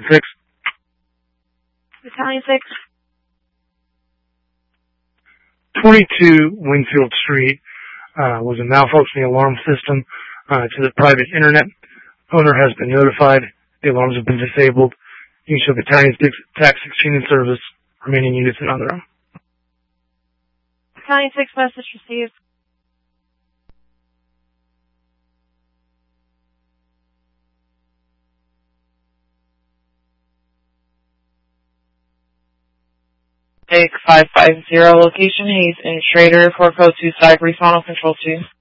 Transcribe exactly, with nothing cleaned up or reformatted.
six. Battalion six. twenty-two Wingfield Street uh, was a malfunctioning alarm system uh, to the private internet. Owner has been notified. The alarms have been disabled. You can show Battalion six, T A C sixteen in service. Remaining units in other. Battalion six, message received. Take five five zero, location Hayes and Schrader, four code two five, respawn on control two.